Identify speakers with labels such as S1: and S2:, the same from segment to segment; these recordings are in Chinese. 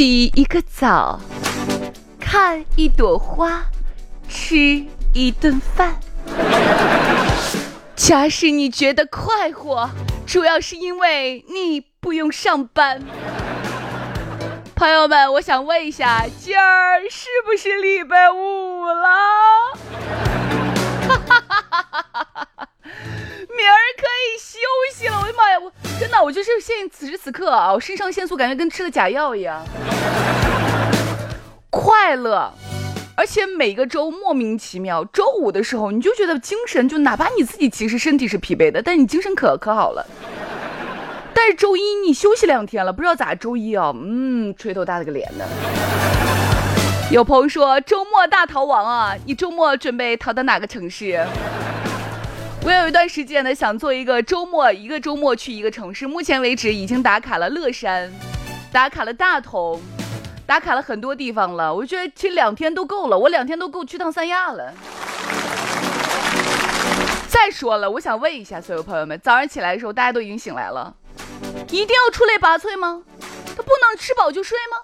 S1: 洗一个澡，看一朵花，吃一顿饭。假使你觉得快活，主要是因为你不用上班。朋友们，我想问一下，今儿是不是礼拜五了？明儿可以休息了。我的妈呀，我真的，我就是现在此时此刻啊，我肾上腺素感觉跟吃了假药一样，快乐。而且每个周莫名其妙，周五的时候你就觉得精神，就哪怕你自己其实身体是疲惫的，但你精神可好了。但是周一你休息2天了，不知道咋周一啊，吹头大了个脸呢。有朋友说周末大逃亡啊，你周末准备逃到哪个城市？我有一段时间呢，想做一个周末去一个城市，目前为止已经打卡了乐山，打卡了大同，打卡了很多地方了。我觉得其实2天都够了，我2天都够去趟三亚了。再说了，我想问一下所有朋友们，早上起来的时候大家都已经醒来了，一定要出类拔萃吗？他不能吃饱就睡吗？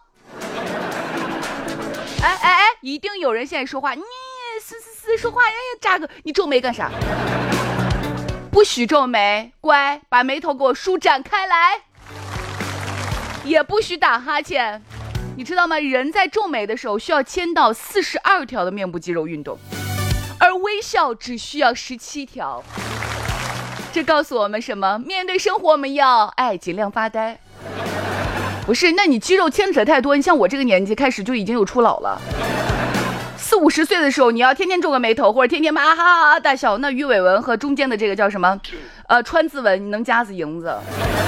S1: 一定有人现在说话，你说话，扎个，你皱眉干啥？不许皱眉，乖，把眉头给我舒展开来。也不许打哈欠，你知道吗？人在皱眉的时候需要签到42条的面部肌肉运动，而微笑只需要17条。这告诉我们什么？面对生活，我们要尽量发呆。不是，那你肌肉牵扯太多，你像我这个年纪开始就已经有初老了。40、50岁的时候，你要天天皱个眉头，或者天天哈哈大笑，那鱼尾纹和中间的这个叫什么川字纹，你能夹死蝇子。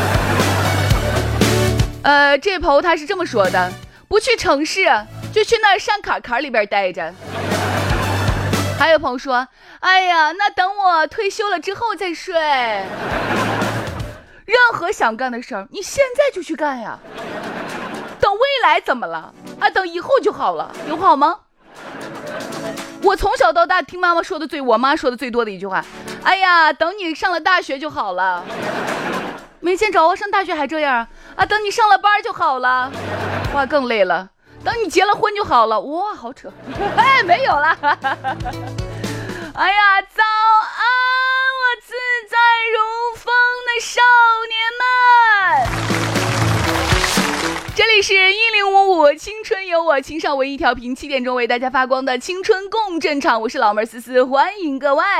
S1: 这朋他是这么说的，不去城市就去那山坎里边待着。还有朋友说，哎呀，那等我退休了之后再睡。任何想干的事儿，你现在就去干呀。等未来怎么了啊？等以后就好了，有好吗？我从小到大听我妈说的最多的一句话，哎呀，等你上了大学就好了。没见着我上大学还这样啊？等你上了班就好了，哇，更累了。等你结了婚就好了，哇，好扯。没有了。哎呀，早安，我自在如风的少年们。这里是1055青春有我，青少文艺调频，7点钟为大家发光的青春共振场，我是老妹儿思思，欢迎各位。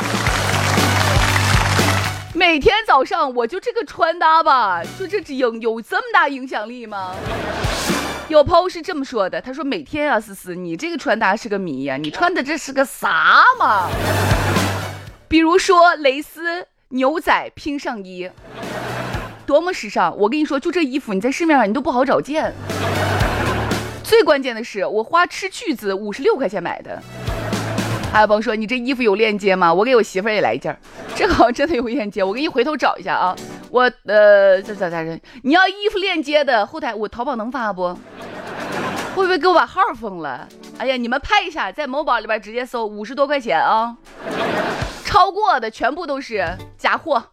S1: 每天早上我就这个穿搭吧，就这有这么大影响力吗？有朋友是这么说的，他说每天啊，思思你这个穿搭是个谜呀，你穿的这是个啥嘛？比如说蕾丝牛仔拼上衣，多么时尚！我跟你说，就这衣服你在市面上你都不好找见。最关键的是，我花吃去子56块钱买的。还有朋友说，你这衣服有链接吗？我给我媳妇儿也来一件，这好像真的有链接，我给你回头找一下啊。我你要衣服链接的后台，我淘宝能发不？会不会给我把号封了？哎呀，你们拍一下，在某宝里边直接搜50多块钱啊，超过的全部都是假货。